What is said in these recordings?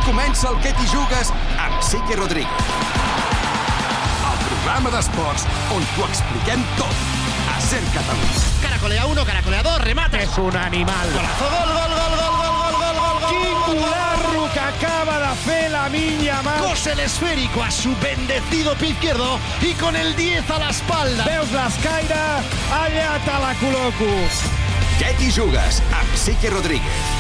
Comença el Què t'hi jugues amb Sique Rodríguez. El programa d'esports on t'ho expliquem tot. A Ser Catalunya. Caracolea 1, caracolea 2, remate. És un animal. Golazo, gol, gol, gol, gol, gol, gol, gol, gol. Quin colarro que acaba de fer la minya mà. Cose el esférico a su bendecido pie izquierdo y con el 10 a la espalda. Veus l'escaire? Allà te la col·loco. Què t'hi jugues amb Sique Rodríguez.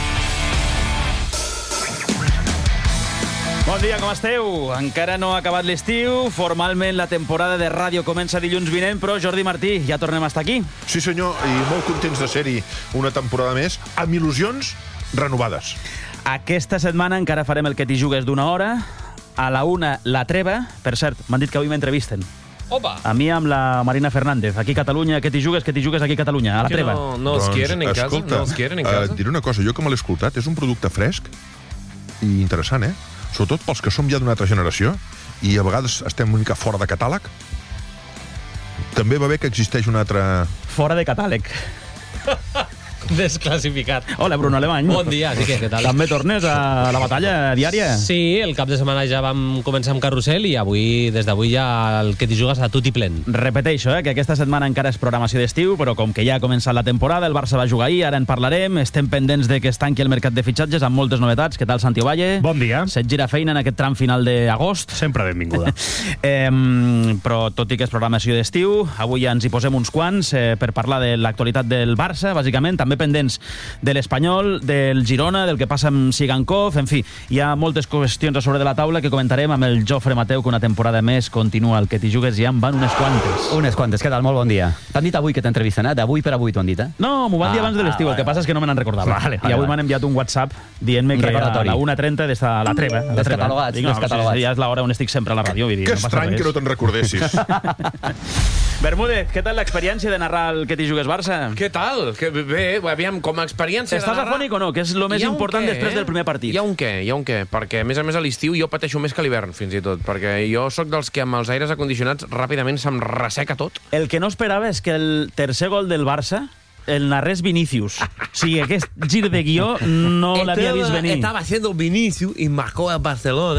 Bon dia, com esteu? Encara no ha acabat l'estiu, formalment la temporada de ràdio comença dilluns vinent, però Jordi Martí, ja tornem a estar aquí. Sí, senyor, i molt contents de ser-hi una temporada més, amb il·lusions renovades. Aquesta setmana encara farem el que t'hi jugues d'una hora, a la 1 la treva, per cert, m'han dit que avui m'entrevisten. Opa. A mi amb la Marina Fernández, aquí a Catalunya, que t'hi jugues aquí a Catalunya, a la treva. No els quieren en casa? Escolta, No els quieren en casa? diré una cosa, jo que me l'he escoltat, és un producte fresc i interessant, Sobretot pels que som ja d'una altra generació i a vegades estem una mica fora de catàleg. També va bé que existeix un altre... Fora de catàleg. Desclassificat. Hola, Bruno Alemany. Bon dia, sí que, què tal? També tornes a la batalla diària? Sí, el cap de setmana ja vam començar amb Carrusel i avui, des d'avui ja el que t'hi jugues a tot i plen. Repeteixo, que aquesta setmana encara és programació d'estiu, però com que ja ha començat la temporada, el Barça va jugar ahir, ara en parlarem, estem pendents de que es tanqui el mercat de fitxatges amb moltes novetats. Què tal, Santi Ovalle? Bon dia. Se't gira feina en aquest tram final d'agost. Sempre benvinguda. Però tot i que és programació d'estiu, avui ja ens hi posem uns quants per parlar de l'actualitat del Barça, bàsicament, també pendents de l'Espanyol, del Girona, del que passa amb Sigankov, en fi, hi ha moltes qüestions a sobre de la taula que comentarem amb el Jofre Mateu, que una temporada més continua el que t'hi jugues, ja en van unes quantes. Unes quantes, què tal? Molt bon dia. T'han dit avui que t'entrevisten, d'avui per avui t'ho han dit, No, m'ho van dir abans de l'estiu, el que passa és que no me n'han recordat. I avui m'han enviat un WhatsApp dient-me que a la 1:30 des de la treva. Descatalogats, descatalogats. Ja és l'hora on estic sempre a la ràdio. Que estrany que no te'n recordessis. Bermúdez, què tal l'experiència de narrar el que t'hi jugues Barça? Què tal? Bé, aviam, com a experiència Estàs afònic o no? Que és el més important després del primer partit. Hi ha un què, perquè a més a l'estiu jo pateixo més que l'hivern, fins i tot, perquè jo sóc dels que amb els aires acondicionats ràpidament se'm resseca tot. El que no esperava és que el tercer gol del Barça el narrés Vinicius. O sigui, aquest gir de guió no l'havia vist venir. Estaba haciendo Vinicius y marcó a Barcelona.